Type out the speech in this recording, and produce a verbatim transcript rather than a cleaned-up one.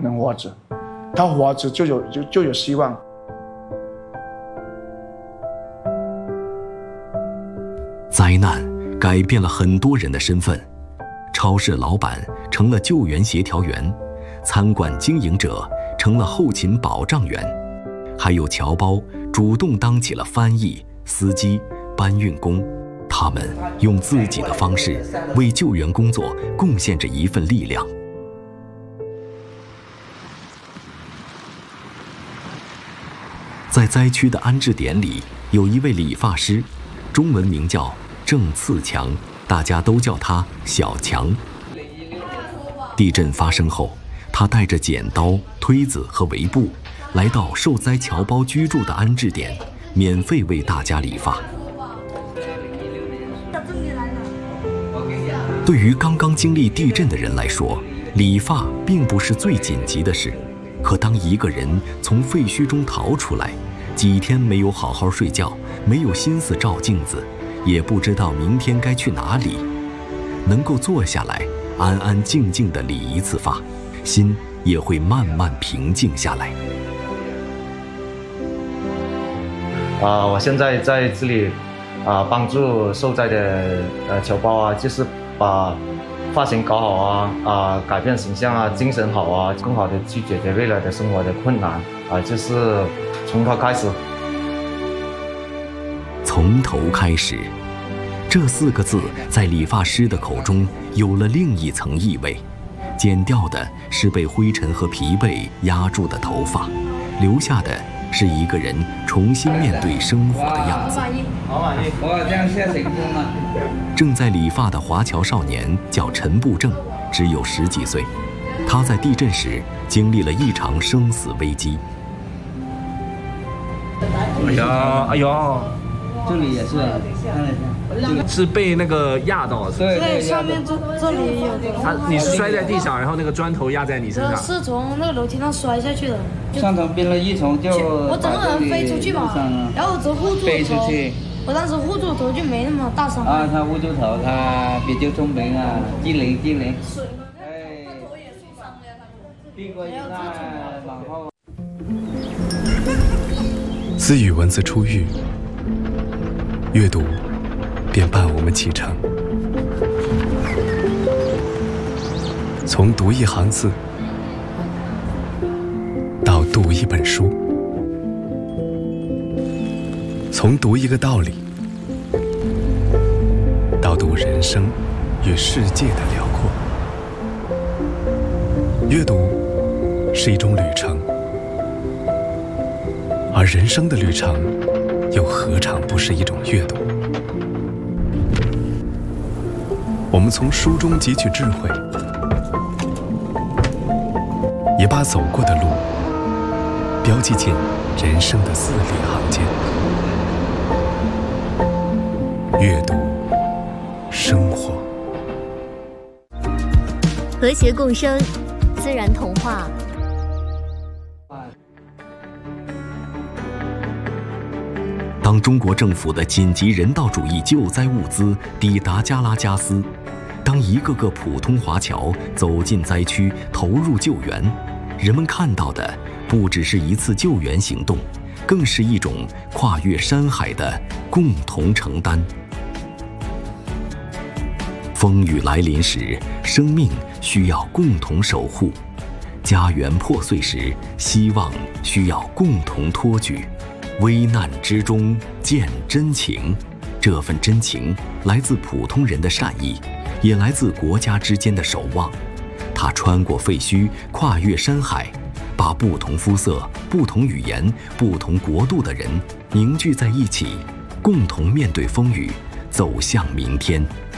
能活着，他活着就有就就有希望。 灾难改变了很多人的身份，超市老板成了救援协调员，餐馆经营者成了后勤保障员，还有侨胞主动当起了翻译、司机、搬运工。他们用自己的方式为救援工作贡献着一份力量。在灾区的安置点里，有一位理发师，中文名叫郑次强，大家都叫他小强。地震发生后，他带着剪刀、推子和围布，来到受灾侨胞居住的安置点，免费为大家理发。对于刚刚经历地震的人来说，理发并不是最紧急的事。可当一个人从废墟中逃出来，几天没有好好睡觉，没有心思照镜子，也不知道明天该去哪里，能够坐下来安安静静地理一次发，心也会慢慢平静下来。 啊、呃，我现在在这里啊、呃，帮助受灾的呃侨胞啊，就是把发型搞好啊，啊、呃，改变形象啊，精神好啊，更好的去解决未来的生活的困难啊、呃，就是从头开始。 从头开始，这四个字在理发师的口中有了另一层意味。剪掉的是被灰尘和疲惫压住的头发，留下的是一个人重新面对生活的样子。 好满意，我这样现在成功了。 正在理发的华侨少年叫陈步正，只有十几岁。他在地震时经历了一场生死危机。 哎呀，哎呦， 这里也是，看了一下， 是被那个压到， 对对，上面这这里有个。 他你是摔在地上，然后那个砖头压在你身上。 是从那个楼梯上摔下去的。 上层编了一层就。 我整个人飞出去嘛，然后我只护住头。 飞出去。 我当时护住头就没那么大伤害。 啊，他护住头，他比较聪明啊，机灵机灵。 哎，他头也受伤了，他经过一下，然后。 自与文字出狱，阅读便伴我们启程。从读一行字到读一本书，从读一个道理到读人生与世界的辽阔。阅读是一种旅程，而人生的旅程又何尝不是一种阅读？我们从书中汲取智慧，也把走过的路标记进人生的字里行间。阅读，生活， 和谐共生，自然童话。 当中国政府的紧急人道主义救灾物资抵达加拉加斯，当一个个普通华侨走进灾区投入救援，人们看到的不只是一次救援行动，更是一种跨越山海的共同承担。风雨来临时，生命需要共同守护；家园破碎时，希望需要共同托举。危难之中见真情，这份真情来自普通人的善意，也来自国家之间的守望。它穿过废墟，跨越山海，把不同肤色、不同语言、不同国度的人凝聚在一起，共同面对风雨，走向明天。